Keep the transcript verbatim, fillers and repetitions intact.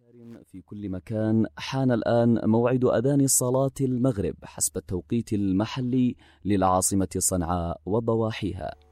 في كل مكان، حان الآن موعد أذان صلاة المغرب حسب التوقيت المحلي للعاصمة صنعاء وضواحيها.